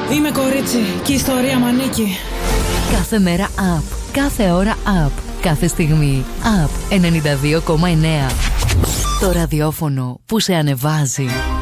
Είμαι κορίτσι και η ιστορία μ' ανήκει. Κάθε μέρα up, κάθε ώρα up, κάθε στιγμή up. 92,9. Το ραδιόφωνο που σε ανεβάζει.